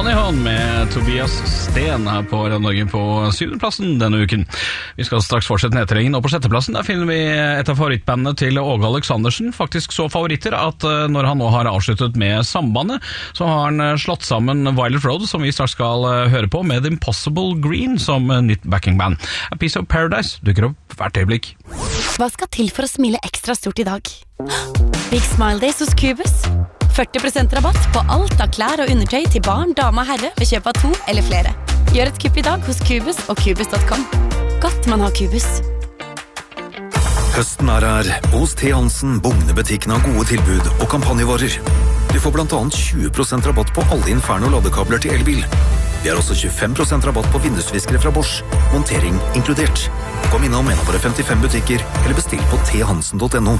Hånd i hånd med Tobias Sten her på Radio Norge på 7. plassen denne uken. Vi skal straks fortsette nedtellingen, og på 6. plassen der finner vi et av favorittbandene til Åge Aleksandersen. Faktisk så favoritter at når han nå har avsluttet med Sambandet, så har han slått sammen Violet Road, som vi straks skal høre på, med Impossible Green som nytt backingband. A Piece of Paradise dukker opp hvert øyeblikk. Hva skal til for å smile ekstra stort i dag? Big Smile Days hos Cubus. 40% rabatt på alt av klær og undertøy til barn, dame og herre ved kjøp av 2 eller flere. Gjør et kupp i dag hos Cubus og Cubus.com. Godt man har Cubus. Høsten er her. Hos T. Hansen, Bugnebutikken har gode tilbud og kampanjevarer. Du får blant annet 20% rabatt på alle Inferno-ladekabler til elbil. Vi har også 25% rabatt på vindusviskere fra Bosch. Montering inkludert. Kom innom en av våre 55 butikker, eller bestill på thansen.no.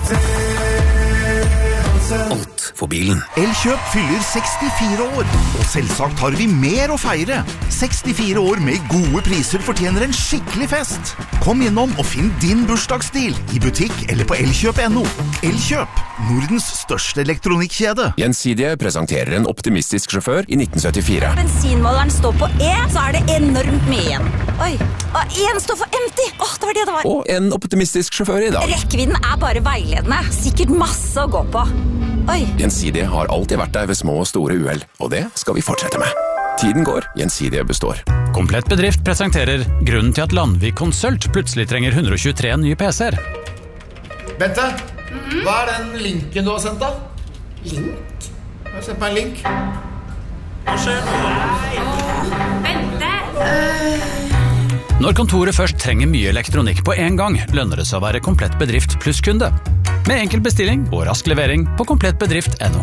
Alt for bilen. Elkjøp fyller 64 år, og selvsagt har vi mer å feire. 64 år med gode priser fortjener en skikkelig fest. Kom innom og finn din bursdagsstil i butikk eller på elkjøp.no. Elkjøp, Nordens største elektronikkjede. Gjensidige presenterer en optimistisk sjåfør i 1974. Bensinmåleren står på E, så er det enormt mye igjen. Oi, og en står for empty. Det var det det var. Og en optimistisk sjåfør i dag. Rekkevidden er bare veiledende. Sikkert masse å gå på. Oi. Gjensidige har alltid vært der ved små og store uhell, og det skal vi fortsette med. Tiden går, Gjensidige består. Komplett Bedrift presenterer grunnen til at Landvik Consult plutselig trenger 123 nye PC-er. Bente, hva er den linken du har sendt da? Link? Jeg har sendt meg en link. Hva skjer? Bente! Når kontoret først trenger mye elektronikk på en gang, lønner det seg å være Komplett Bedrift pluss kunde. Med enkel bestilling og rask levering på komplettbedrift.no.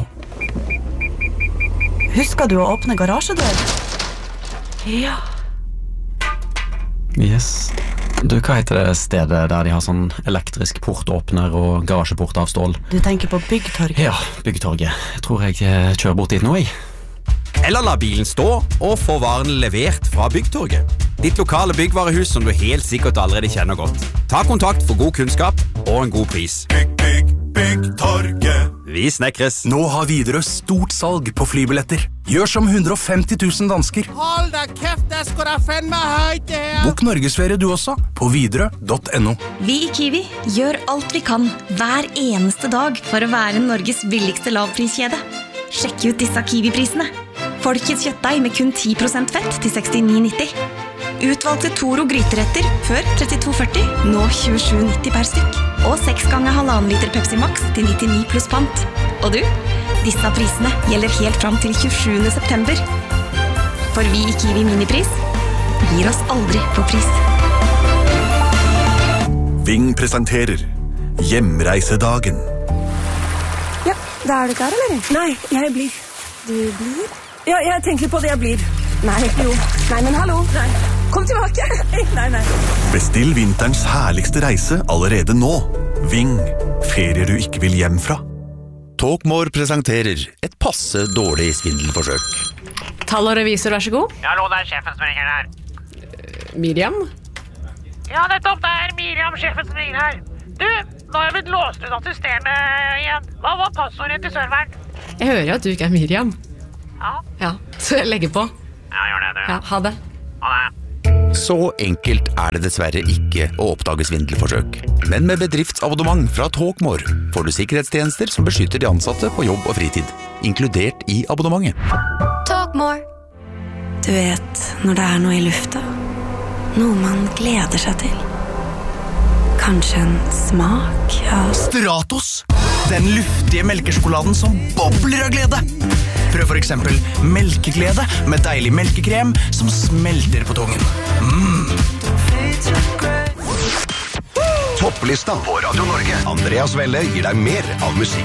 Husker du å åpne garasjedør? Ja. Yes. Du, hva heter det stedet der de har sånn elektrisk portåpner og garasjeport av stål? Du tenker på Byggtorget? Ja, Byggtorget. Jeg tror jeg kjører bort dit nå, jeg. Eller la bilen stå og få varen levert fra Byggtorget. Ditt lokale byggvarehus som du helt sikkert allerede kjenner godt. Ta kontakt for god kunnskap og en god pris. Byggtorget. Vi snekres. Nå har Widerøe stort salg på flybilletter. Gjør som 150 000 dansker. Hold da kjeft, det skal da fenn meg høyt det her. Bok Norgesferie du også, på widerøe.no. Vi i Kiwi gjør alt vi kan hver eneste dag for å være Norges billigste lavpriskjede. Sjekk ut disse Kiwi-prisene. Folkets kjøttdeig med kun 10% fett til 69,90. Utvalgte Toro gryteretter før 32,40, nå 27,90 per stykk. Og 6 ganger 1,5 liter Pepsi Max til 99 pluss pant. Og du, disse prisene gjelder helt fram til 27. september. For vi i Kiwi Minipris gir oss aldri på pris. Ving presenterer Hjemreisedagen. Ja, da er du klar, eller? Nei, jeg blir. Du blir? Ja, jeg tenker på det jeg blir. Nei, jo. Nei, men hallo. Nei. Kom tilbake. Nei. Bestill vinterens herligste reise allerede nå. Ving, ferier du ikke vil hjem fra. Talkmore presenterer et passe dårlig svindelforsøk. Tall og revisor, vær så god. Ja, hallo, det er sjefen som ringer her. Miriam? Ja, nettopp, det er Miriam, sjefen som ringer her. Du, nå har jeg blitt låst ut av systemet igjen. Hva var passordet til serveren? Jeg hører jo at du ikke er Miriam. Ja, så jeg legger på. Ja, gjør det, du. Ja, ha det. Ha det. Så enkelt er det dessverre ikke å oppdage svindelforsøk. Men med bedriftsabonnement fra Talkmore får du sikkerhetstjenester som beskytter de ansatte på jobb og fritid, inkludert i abonnementet. Talkmore. Du vet, når det er noe i lufta, noe man gleder seg til. Kanskje en smak av Stratos, den luftige melkesjokoladen som bobler av glede. Prøv for eksempel melkeglede med deilig melkekrem som smelter på tungen. Topplista på Radio Norge. Andreas Welle gir deg mer av musikk.